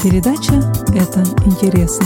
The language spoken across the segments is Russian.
Передача «Это интересно».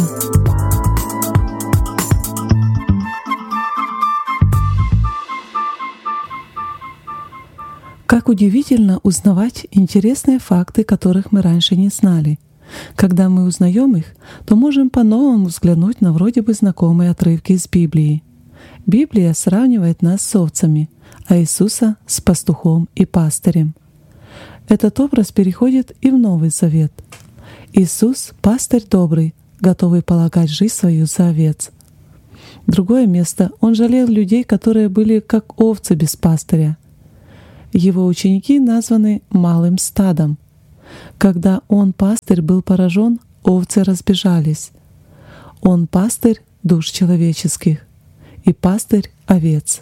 Как удивительно узнавать интересные факты, которых мы раньше не знали. Когда мы узнаем их, то можем по-новому взглянуть на вроде бы знакомые отрывки из Библии. Библия сравнивает нас с овцами, а Иисуса — с пастухом и пастырем. Этот образ переходит и в Новый Завет. Иисус — пастырь добрый, готовый полагать жизнь свою за овец. Другое место — Он жалел людей, которые были как овцы без пастыря. Его ученики названы «малым стадом». Когда Он, пастырь, был поражен, овцы разбежались. Он пастырь душ человеческих и пастырь овец.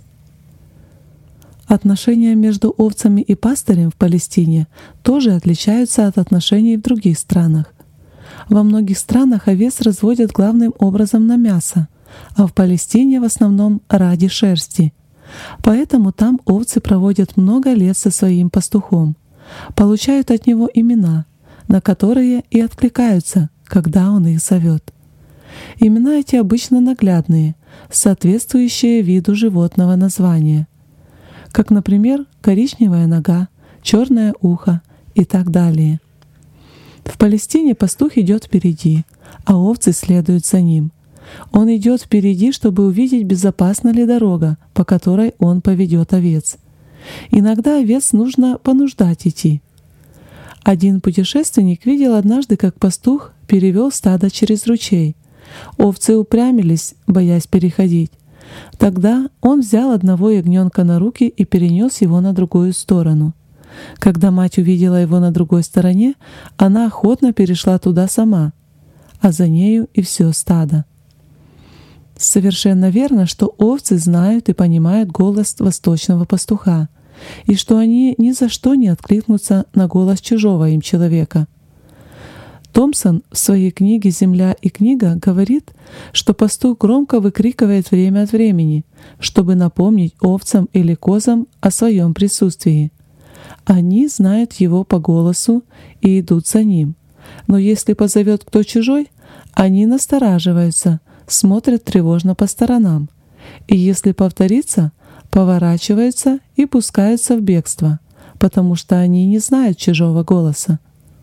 Отношения между овцами и пастырем в Палестине тоже отличаются от отношений в других странах. Во многих странах овец разводят главным образом на мясо, а в Палестине в основном ради шерсти. Поэтому там овцы проводят много лет со своим пастухом, получают от него имена, на которые и откликаются, когда он их зовет. Имена эти обычно наглядные, соответствующие виду животного названия, как, например, коричневая нога, черное ухо и так далее. В Палестине пастух идет впереди, а овцы следуют за ним. Он идет впереди, чтобы увидеть, безопасна ли дорога, по которой он поведет овец. Иногда овец нужно понуждать идти. Один путешественник видел однажды, как пастух перевел стадо через ручей. Овцы упрямились, боясь переходить. Тогда он взял одного ягненка на руки и перенес его на другую сторону. Когда мать увидела его на другой стороне, она охотно перешла туда сама, а за нею и все стадо. Совершенно верно, что овцы знают и понимают голос восточного пастуха, и что они ни за что не откликнутся на голос чужого им человека. Томпсон в своей книге «Земля и книга» говорит, что пастух громко выкрикивает время от времени, чтобы напомнить овцам или козам о своем присутствии. Они знают его по голосу и идут за ним. Но если позовет кто чужой, они настораживаются, смотрят тревожно по сторонам, и если повторится, поворачиваются и пускаются в бегство, потому что они не знают чужого голоса.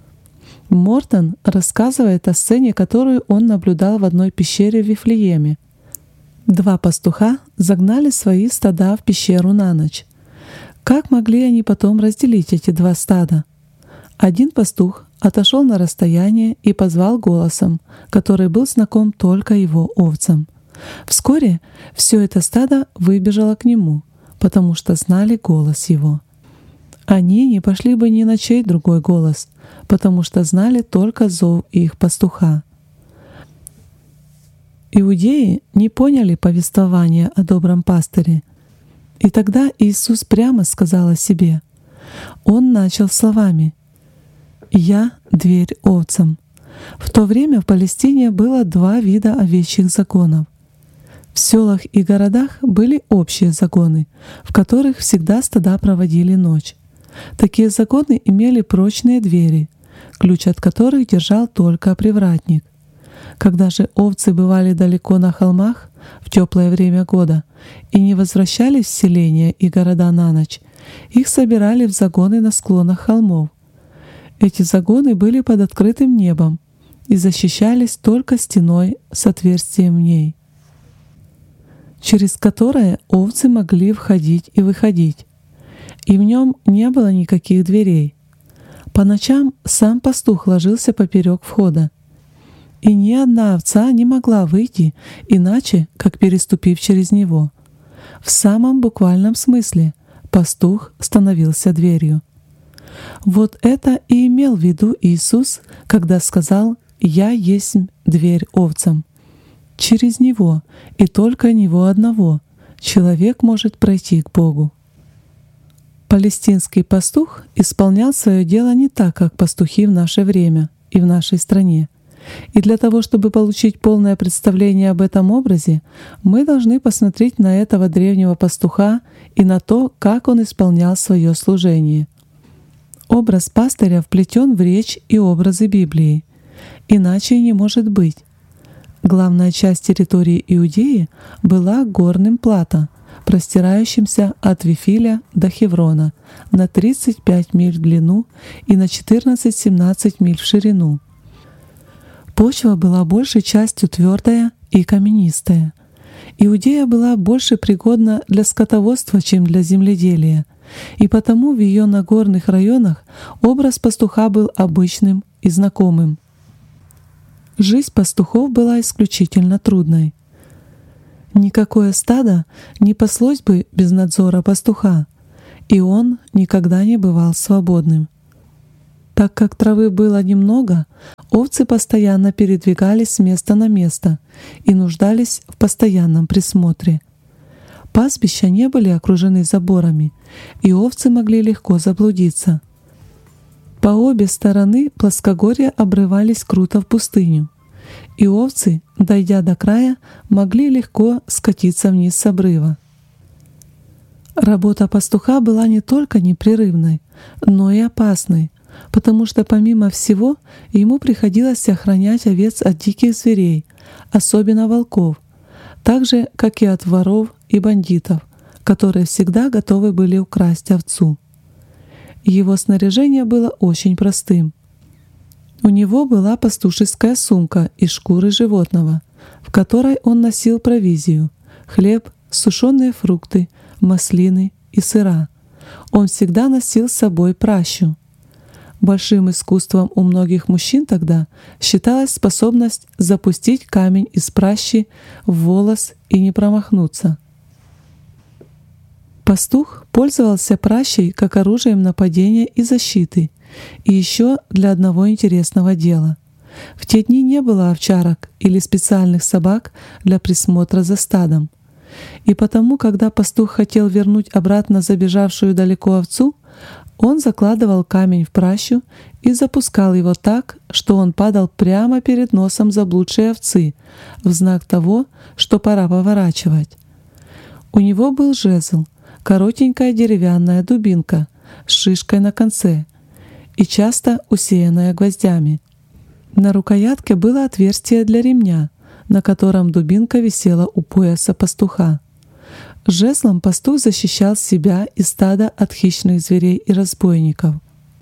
Мортон рассказывает о сцене, которую он наблюдал в одной пещере в Вифлееме. Два пастуха загнали свои стада в пещеру на ночь. Как могли они потом разделить эти два стада? Один пастух отошел на расстояние и позвал голосом, который был знаком только его овцам. Вскоре все это стадо выбежало к нему, потому что знали голос его. Они не пошли бы ни на чей другой голос, потому что знали только зов их пастуха. Иудеи не поняли повествования о добром пастыре. И тогда Иисус прямо сказал о себе. Он начал словами: «Я — дверь овцам». В то время в Палестине было два вида овечьих загонов. В селах и городах были общие загоны, в которых всегда стада проводили ночь. Такие загоны имели прочные двери, ключ от которых держал только привратник. Когда же овцы бывали далеко на холмах в теплое время года и не возвращались в селения и города на ночь, их собирали в загоны на склонах холмов. Эти загоны были под открытым небом и защищались только стеной с отверстием в ней, через которое овцы могли входить и выходить, и в нем не было никаких дверей. По ночам сам пастух ложился поперек входа, и ни одна овца не могла выйти иначе, как переступив через него. В самом буквальном смысле пастух становился дверью. Вот это и имел в виду Иисус, когда сказал: «Я есть дверь овцам». Через Него и только Него одного человек может пройти к Богу. Палестинский пастух исполнял свое дело не так, как пастухи в наше время и в нашей стране. И для того, чтобы получить полное представление об этом образе, мы должны посмотреть на этого древнего пастуха и на то, как он исполнял свое служение. Образ пастыря вплетен в речь и образы Библии. Иначе и не может быть. Главная часть территории Иудеи была горным плато, простирающимся от Вифиля до Хеврона на 35 миль в длину и на 14-17 миль в ширину. Почва была большей частью твердая и каменистая. Иудея была больше пригодна для скотоводства, чем для земледелия, и потому в ее нагорных районах образ пастуха был обычным и знакомым. Жизнь пастухов была исключительно трудной. Никакое стадо не паслось бы без надзора пастуха, и он никогда не бывал свободным. Так как травы было немного, овцы постоянно передвигались с места на место и нуждались в постоянном присмотре. Пастбища не были окружены заборами, и овцы могли легко заблудиться. По обе стороны плоскогорья обрывались круто в пустыню, и овцы, дойдя до края, могли легко скатиться вниз с обрыва. Работа пастуха была не только непрерывной, но и опасной, потому что помимо всего ему приходилось охранять овец от диких зверей, особенно волков, так же, как и от воров и бандитов, которые всегда готовы были украсть овцу. Его снаряжение было очень простым. У него была пастушеская сумка из шкуры животного, в которой он носил провизию — хлеб, сушеные фрукты, маслины и сыра. Он всегда носил с собой пращу. Большим искусством у многих мужчин тогда считалась способность запустить камень из пращи в волос и не промахнуться. Пастух пользовался пращей как оружием нападения и защиты, и еще для одного интересного дела. В те дни не было овчарок или специальных собак для присмотра за стадом. И потому, когда пастух хотел вернуть обратно забежавшую далеко овцу, он закладывал камень в пращу и запускал его так, что он падал прямо перед носом заблудшей овцы, в знак того, что пора поворачивать. У него был жезл, коротенькая деревянная дубинка с шишкой на конце и часто усеянная гвоздями. На рукоятке было отверстие для ремня, на котором дубинка висела у пояса пастуха. Жезлом пастух защищал себя и стадо от хищных зверей и разбойников.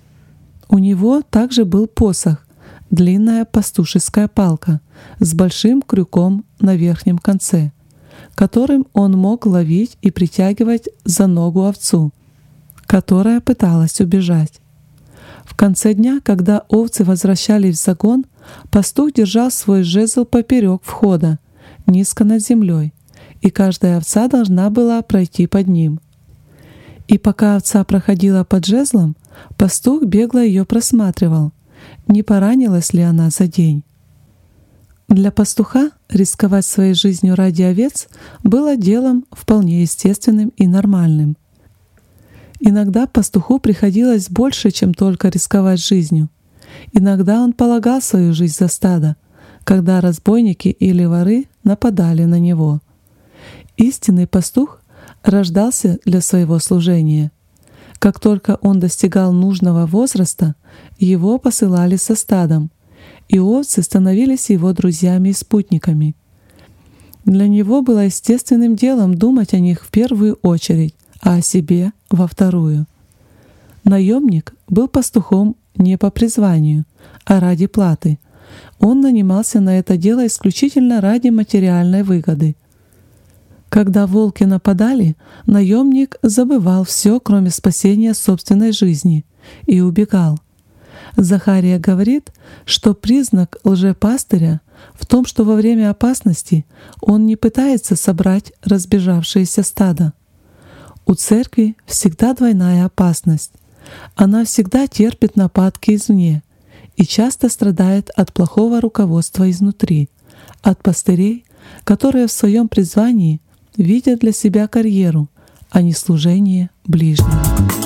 У него также был посох, длинная пастушеская палка с большим крюком на верхнем конце, которым он мог ловить и притягивать за ногу овцу, которая пыталась убежать. В конце дня, когда овцы возвращались в загон, пастух держал свой жезл поперек входа, низко над землей, и каждая овца должна была пройти под ним. И пока овца проходила под жезлом, пастух бегло ее просматривал, не поранилась ли она за день. Для пастуха рисковать своей жизнью ради овец было делом вполне естественным и нормальным. Иногда пастуху приходилось больше, чем только рисковать жизнью. Иногда он полагал свою жизнь за стадо, когда разбойники или воры нападали на него. Истинный пастух рождался для своего служения. Как только он достигал нужного возраста, его посылали со стадом, и овцы становились его друзьями и спутниками. Для него было естественным делом думать о них в первую очередь, а о себе — во вторую. Наемник был пастухом не по призванию, а ради платы. Он нанимался на это дело исключительно ради материальной выгоды. Когда волки нападали, наемник забывал все, кроме спасения собственной жизни, и убегал. Захария говорит, что признак лжепастыря в том, что во время опасности он не пытается собрать разбежавшееся стадо. У церкви всегда двойная опасность. Она всегда терпит нападки извне и часто страдает от плохого руководства изнутри, от пастырей, которые в своем призвании видят для себя карьеру, а не служение ближним.